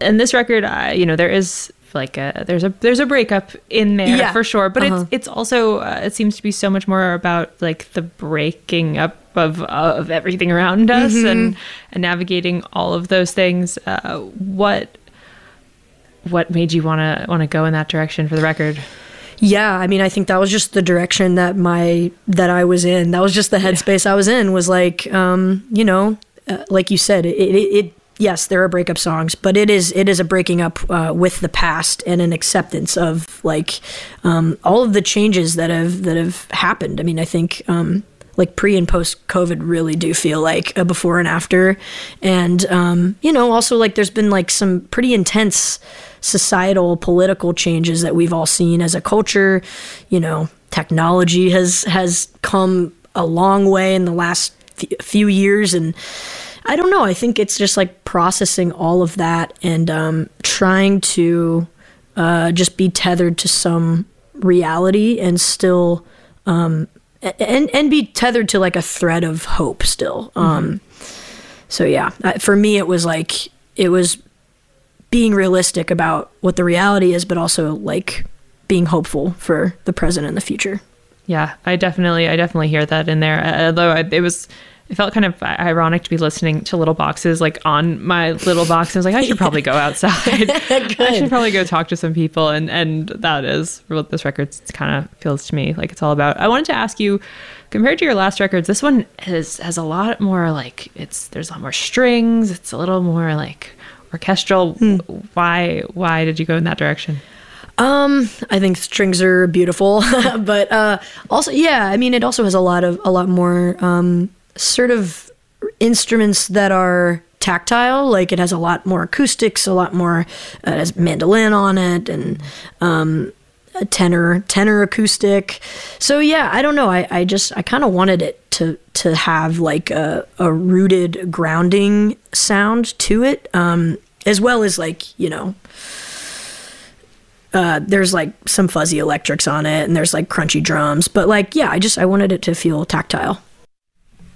And this record, there is like there's a breakup in there for sure, but it's also it seems to be so much more about like the breaking up of everything around us and navigating all of those things. What made you want to go in that direction for the record? Yeah, I mean, I think that was just the direction that I was in. That was just the headspace I was in, was like, like you said, it yes, there are breakup songs, but it is a breaking up with the past and an acceptance of like all of the changes that have happened. I mean, I think like pre and post COVID really do feel like a before and after, and also like there's been like some pretty intense societal political changes that we've all seen as a culture. Technology has come a long way in the last few years, and I don't know, I think it's just like processing all of that and trying to just be tethered to some reality and still and be tethered to like a thread of hope still. So yeah, for me it was being realistic about what the reality is, but also like being hopeful for the present and the future. Yeah, I definitely hear that in there. Although it felt kind of ironic to be listening to Little Boxes like on my little box. I was like, I should probably go outside. I should probably go talk to some people. And that is what this record kind of feels to me like it's all about. I wanted to ask you, compared to your last records, this one has a lot more like there's a lot more strings. It's a little more like orchestral. Why did you go in that direction? I think strings are beautiful, but also, yeah, I mean, it also has a lot more sort of instruments that are tactile. Like it has a lot more acoustics, a lot more, it has mandolin on it, and a tenor acoustic. So yeah, I don't know. I kind of wanted it to have like a rooted grounding sound to it, as well as like, there's like some fuzzy electrics on it, and there's like crunchy drums, but like, yeah, I wanted it to feel tactile.